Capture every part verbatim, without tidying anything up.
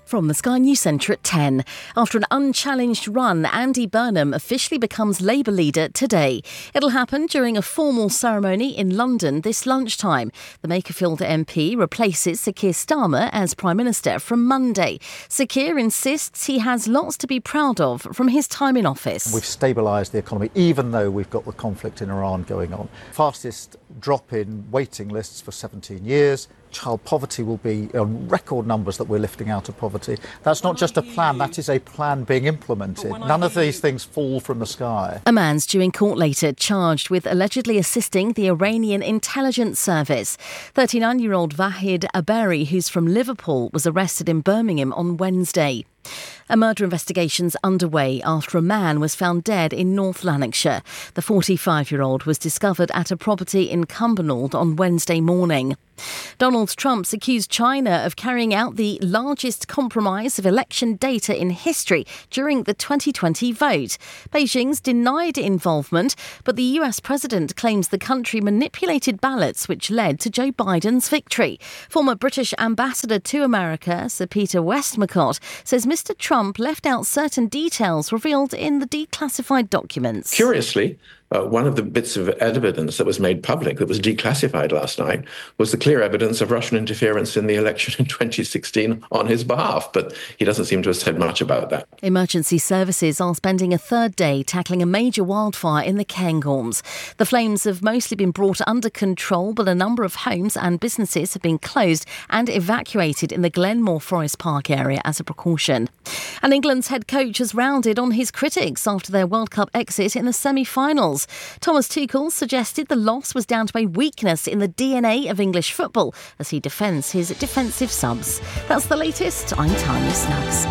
From the Sky News Centre at ten. After an unchallenged run, Andy Burnham officially becomes Labour leader today. It'll happen during a formal ceremony in London this lunchtime. The Makerfield M P replaces Sir Keir Starmer as Prime Minister from Monday. Sir Keir insists he has lots to be proud of from his time in office. We've stabilised the economy, even though we've got the conflict in Iran going on. Fastest drop in waiting lists for seventeen years. Child poverty will be uh, record numbers that we're lifting out of poverty. That's not just a plan, that is a plan being implemented. None of these things fall from the sky. A man's due in court later, charged with allegedly assisting the Iranian intelligence service. thirty-nine-year-old Vahid Aberi, who's from Liverpool, was arrested in Birmingham on Wednesday. A murder investigation's underway after a man was found dead in North Lanarkshire. The forty-five-year-old was discovered at a property in Cumbernauld on Wednesday morning. Donald Trump's accused China of carrying out the largest compromise of election data in history during the twenty twenty vote. Beijing's denied involvement, but the U S president claims the country manipulated ballots which led to Joe Biden's victory. Former British ambassador to America, Sir Peter Westmacott, says Mister Trump left out certain details revealed in the declassified documents. Curiously, Uh, one of the bits of evidence that was made public that was declassified last night was the clear evidence of Russian interference in the election in twenty sixteen on his behalf. But he doesn't seem to have said much about that. Emergency services are spending a third day tackling a major wildfire in the Cairngorms. The flames have mostly been brought under control, but a number of homes and businesses have been closed and evacuated in the Glenmore Forest Park area as a precaution. And England's head coach has rounded on his critics after their World Cup exit in the semi-finals. Thomas Tuchel suggested the loss was down to a weakness in the D N A of English football as he defends his defensive subs. That's the latest. I'm Tanya Snubs.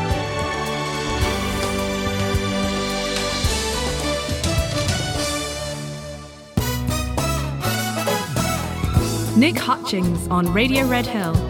Nick Hutchings on Radio Red Hill.